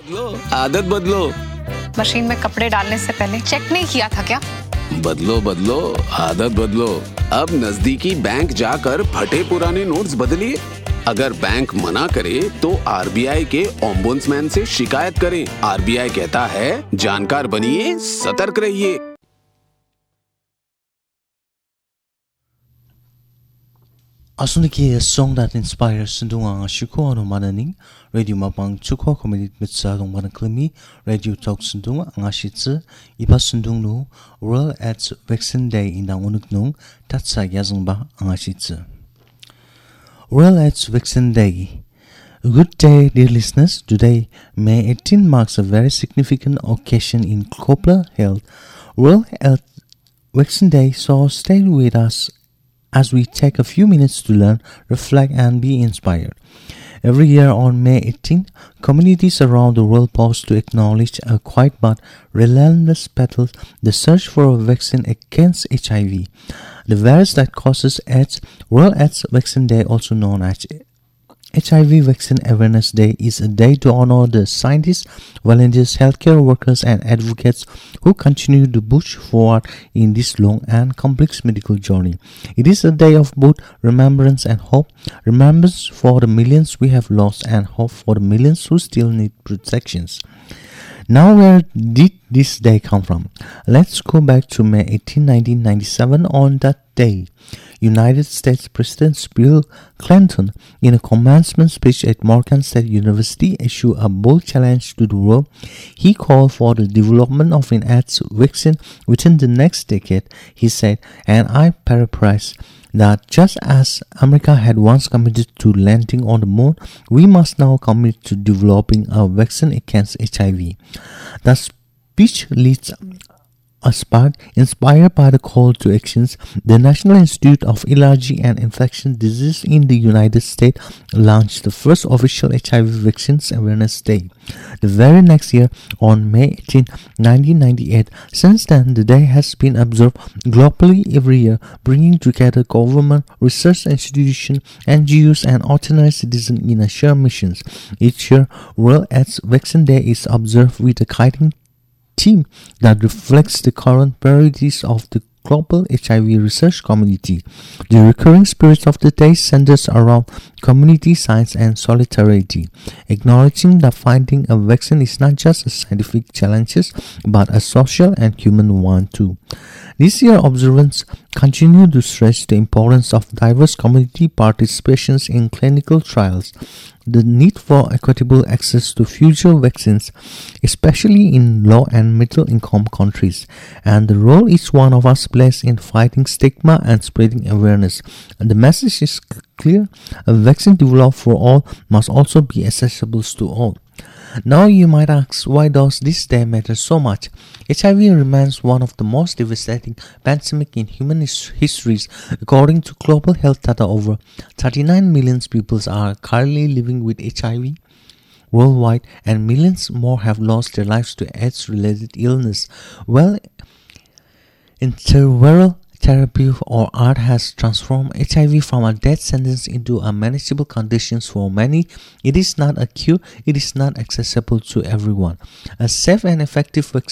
बदलो, आदत बदलो। मशीन में कपड़े डालने से पहले चेक नहीं किया था क्या? बदलो, आदत बदलो। अब नजदीकी बैंक जाकर फटे पुराने नोट्स बदलिए। अगर बैंक मना करे तो आरबीआई के ओम्बुड्समैन से शिकायत करें। आरबीआई कहता है, जानकार बनिए, सतर्क रहिए। Asuniki, a song that inspires Sundunga Shiko no Mananing, Radio Mapang Chuko Community with Sadong Manaklimi, Radio Talk Sundunga, Angashitsu, Ipa Sundungnu, World AIDS Vaccine Day in the Unuknung, Tatsa Yazungba, Angashitsu. World AIDS Vaccine Day. Good day, dear listeners. Today, May 18 marks a very significant occasion in global health. World AIDS Vaccine Day, so stay with us as we take a few minutes to learn, reflect, and be inspired. Every year on May 18, communities around the world pause to acknowledge a quiet but relentless battle, the search for a vaccine against HIV. The virus that causes AIDS, World AIDS Vaccine Day, also known as HIV Vaccine Awareness Day, is a day to honor the scientists, volunteers, healthcare workers, and advocates who continue to push forward in this long and complex medical journey. It is a day of both remembrance and hope. Remembrance for the millions we have lost, and hope for the millions who still need protections. Now, where did this day come from? Let's go back to May 18, 1997. On that day, United States President Bill Clinton, in a commencement speech at Morgan State University, issued a bold challenge to the world. He called for the development of an AIDS vaccine within the next decade. He said, and I paraphrase, that just as America had once committed to landing on the moon, we must now commit to developing a vaccine against HIV. The speech leads a spark. Inspired by the call to actions, the National Institute of Allergy and Infectious Diseases in the United States launched the first official HIV Vaccines Awareness Day. The very next year, on May 18, 1998, since then the day has been observed globally every year, bringing together government, research institutions, NGOs, and ordinary citizens in a shared mission. Each year, World AIDS Vaccine Day is observed with a guiding theme that reflects the current priorities of the global HIV research community. The recurring spirit of the day centers around community science and solidarity, acknowledging that finding a vaccine is not just a scientific challenge but a social and human one too. This year, observants continue to stress the importance of diverse community participations in clinical trials, the need for equitable access to future vaccines, especially in low and middle income countries, and the role each one of us plays in fighting stigma and spreading awareness. And the message is clear: a vaccine developed for all must also be accessible to all. Now you might ask, why does this day matter so much? HIV remains one of the most devastating pandemics in human histories. According to global health data, over 39 million people are currently living with HIV worldwide, and millions more have lost their lives to AIDS-related illness. Well, antiviral therapy or art has transformed HIV from a death sentence into a manageable condition for many. It is not a cure, it is not accessible to everyone. A safe and effective vaccine